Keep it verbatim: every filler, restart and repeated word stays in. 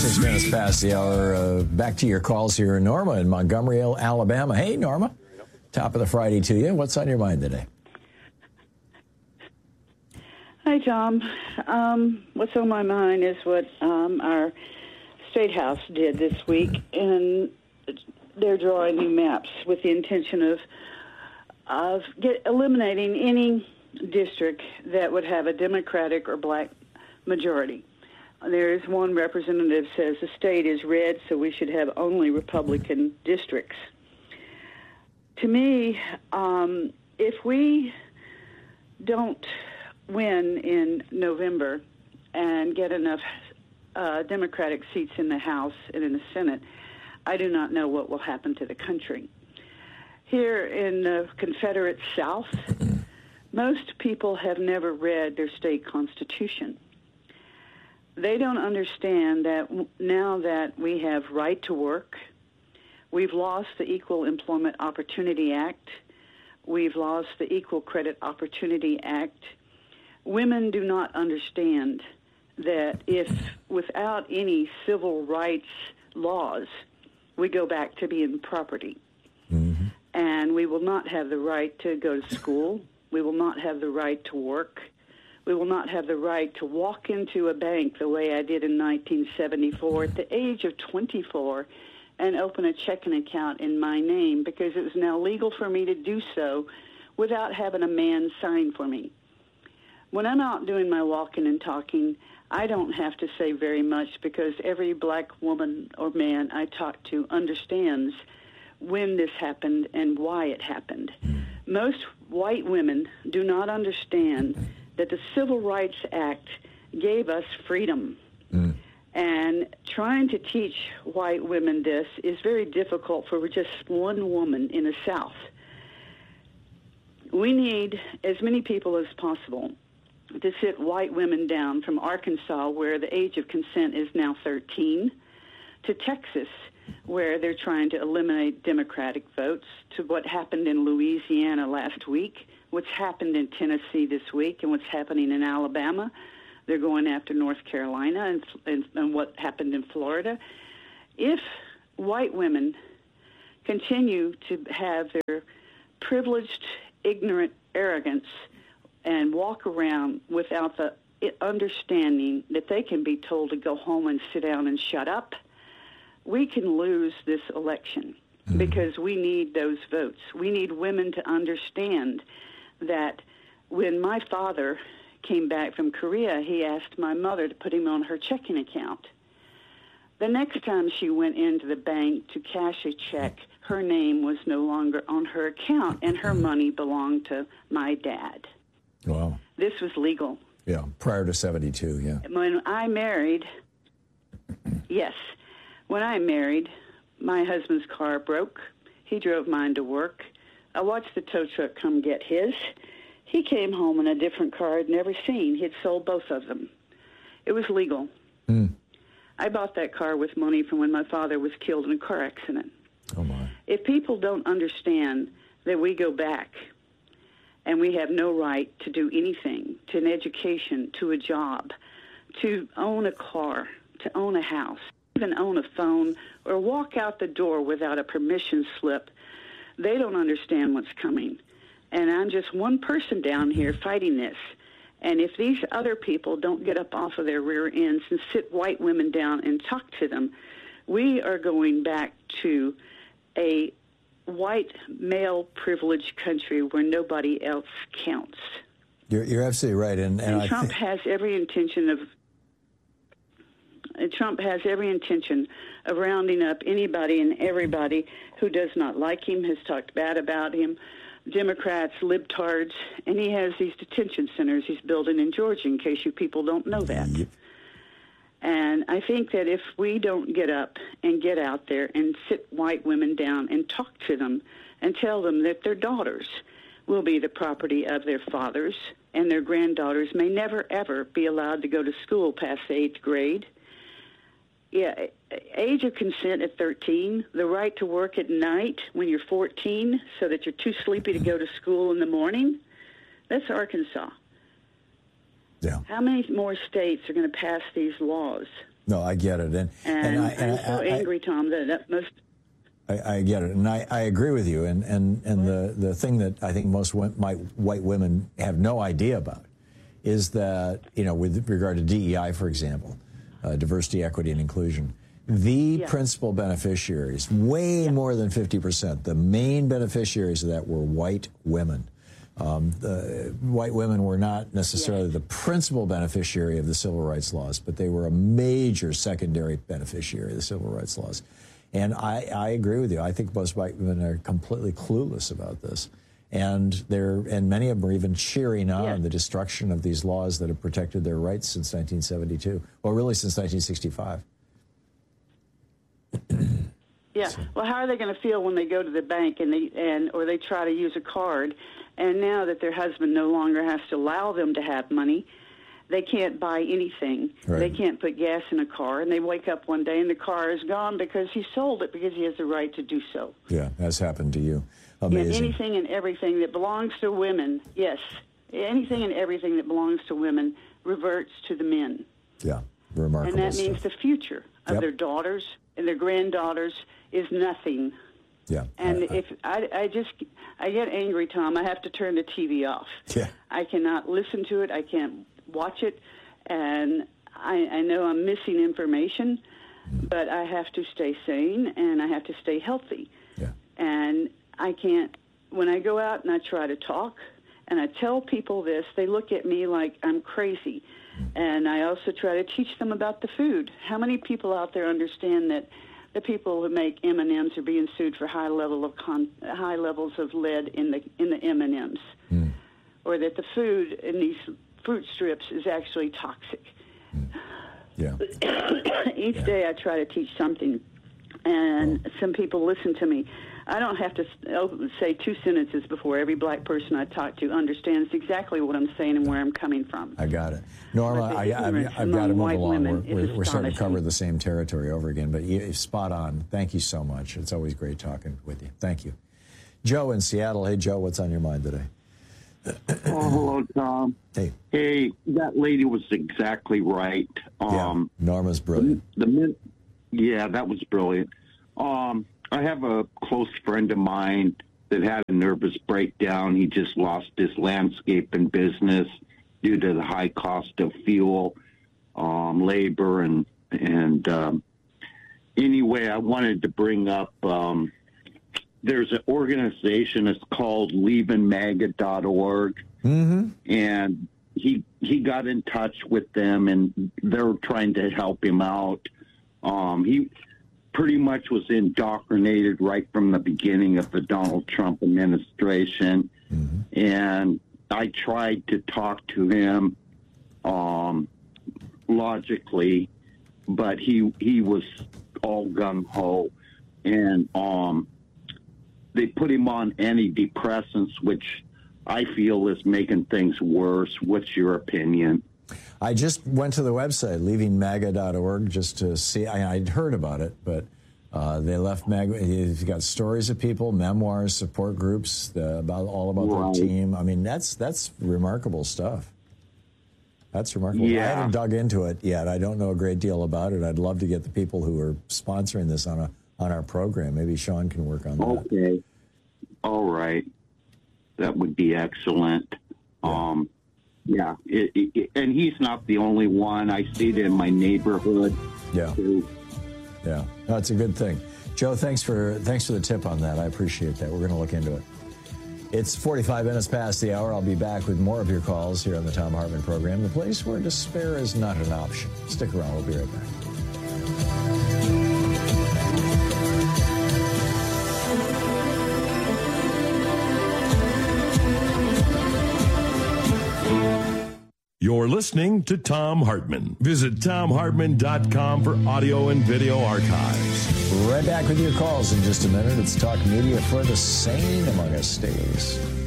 Six minutes past the hour. Uh, back to your calls here. Norma in Montgomery, Alabama. Hey, Norma. Top of the Friday to you. What's on your mind today? Hi, Tom. Um, what's on my mind is what um, our State House did this week, and they're drawing new maps with the intention of of get, eliminating any district that would have a Democratic or black majority. There is one representative says the state is red, so we should have only Republican districts. To me, um, if we don't win in November and get enough uh, Democratic seats in the House and in the Senate, I do not know what will happen to the country. Here in the Confederate South, most people have never read their state constitution. They don't understand that now that we have right to work, we've lost the Equal Employment Opportunity Act, we've lost the Equal Credit Opportunity Act. Women do not understand that if without any civil rights laws, we go back to being property. Mm-hmm. And we will not have the right to go to school. We will not have the right to work. We will not have the right to walk into a bank the way I did in nineteen seventy-four at the age of twenty-four and open a checking account in my name, because it was now legal for me to do so without having a man sign for me. When I'm out doing my walking and talking, I don't have to say very much, because every black woman or man I talk to understands when this happened and why it happened. Most white women do not understand that the Civil Rights Act gave us freedom. Mm. And trying to teach white women this is very difficult for just one woman in the South. We need as many people as possible to sit white women down, from Arkansas, where the age of consent is now thirteen, to Texas, where they're trying to eliminate Democratic votes, to what happened in Louisiana last week, what's happened in Tennessee this week, and what's happening in Alabama. They're going after North Carolina, and, and, and what happened in Florida. If white women continue to have their privileged, ignorant arrogance and walk around without the understanding that they can be told to go home and sit down and shut up, we can lose this election, mm-hmm. because we need those votes. We need women to understand that when my father came back from Korea, he asked my mother to put him on her checking account. The next time she went into the bank to cash a check, her name was no longer on her account, and her money belonged to my dad. Wow. This was legal. Yeah, prior to seventy-two, yeah. When I married, yes, when I married, my husband's car broke. He drove mine to work. I watched the tow truck come get his. He came home in a different car I'd never seen. He had sold both of them. It was legal. Mm. I bought that car with money from when my father was killed in a car accident. Oh, my. If people don't understand that we go back and we have no right to do anything, to an education, to a job, to own a car, to own a house, even own a phone, or walk out the door without a permission slip, they don't understand what's coming. And I'm just one person down here fighting this. And if these other people don't get up off of their rear ends and sit white women down and talk to them, we are going back to a white male privileged country where nobody else counts. You're, you're absolutely right. And, and, and I Trump think... has every intention of and Trump has every intention of rounding up anybody and everybody who does not like him, has talked bad about him, Democrats, libtards, and he has these detention centers he's building in Georgia, in case you people don't know that. Yep. And I think that if we don't get up and get out there and sit white women down and talk to them and tell them that their daughters will be the property of their fathers and their granddaughters may never, ever be allowed to go to school past the eighth grade. Yeah, age of consent at thirteen, the right to work at night when you're fourteen so that you're too sleepy to go to school in the morning. That's Arkansas. Yeah. How many more states are going to pass these laws? No, I get it. And, and, and I, and I'm so I, angry, I, Tom, that, that most... I, I get it. And I, I agree with you. And, and, and the, the thing that I think most my white women have no idea about is that, you know, with regard to D E I, for example, uh, diversity, equity, and inclusion, the yeah. principal beneficiaries, way yeah. more than fifty percent, the main beneficiaries of that were white women. Um, the white women were not necessarily yes. the principal beneficiary of the civil rights laws, but they were a major secondary beneficiary of the civil rights laws. And I, I agree with you. I think most white women are completely clueless about this. And they're, and many of them are even cheering on yes. the destruction of these laws that have protected their rights since nineteen seventy-two. Well, really since nineteen sixty-five. Yeah. So. Well, how are they going to feel when they go to the bank and they and or they try to use a card, and now that their husband no longer has to allow them to have money, they can't buy anything. Right. They can't put gas in a car, and they wake up one day and the car is gone because he sold it because he has the right to do so. Yeah, that's happened to you. Amazing. Yeah, anything and everything that belongs to women, yes, anything and everything that belongs to women reverts to the men. Yeah, remarkable And that stuff. means the future of yep. their daughters and their granddaughters is nothing. Yeah. And I, I, if I, I just, I get angry, Tom, I have to turn the T V off. Yeah. I cannot listen to it. I can't watch it. And I, I know I'm missing information, mm. but I have to stay sane and I have to stay healthy. Yeah. And I can't, when I go out and I try to talk and I tell people this, they look at me like I'm crazy. Mm. And I also try to teach them about the food. How many people out there understand that the people who make M and M's are being sued for high level of con- high levels of lead in the in the M and M's, mm. or that the food in these fruit strips is actually toxic? Mm. Yeah. Each yeah. day I try to teach something, and oh. some people listen to me. I don't have to say two sentences before every black person I talk to understands exactly what I'm saying and where I'm coming from. I got it. Norma, I, I've, I've got to move along. We're, we're, we're starting to cover the same territory over again, but you, spot on. Thank you so much. It's always great talking with you. Thank you. Joe in Seattle. Hey, Joe, what's on your mind today? Oh, hello, Tom. Hey. Hey, that lady was exactly right. Um, yeah, Norma's brilliant. The, the Yeah, that was brilliant. Um, I have a close friend of mine that had a nervous breakdown. He just lost his landscaping business due to the high cost of fuel, um, labor, and and um, anyway, I wanted to bring up. Um, there's an organization. It's called leaving maga dot org, mm-hmm. and he he got in touch with them, and they're trying to help him out. Um, he. pretty much was indoctrinated right from the beginning of the Donald Trump administration. Mm-hmm. And I tried to talk to him um, logically, but he he was all gung-ho. And um, they put him on antidepressants, which I feel is making things worse. What's your opinion? I just went to the website, leaving maga dot org, just to see. I, I'd heard about it, but uh, they left MAGA. You've got stories of people, memoirs, support groups, the, about all about right. their team. I mean, that's that's remarkable stuff. That's remarkable. Yeah. I haven't dug into it yet. I don't know a great deal about it. I'd love to get the people who are sponsoring this on a on our program. Maybe Sean can work on that. Okay. All right. That would be excellent. Yeah. Um, Yeah, it, it, and he's not the only one. I see it in my neighborhood. Yeah, too. yeah, that's a good thing. Joe, thanks for thanks for the tip on that. I appreciate that. We're going to look into it. It's forty-five minutes past the hour. I'll be back with more of your calls here on the Thom Hartmann program, the place where despair is not an option. Stick around. We'll be right back. You're listening to Thom Hartmann. Visit Thom Hartmann dot com for audio and video archives. Right back with your calls in just a minute. It's Talk Media for the Sane, among us, stays.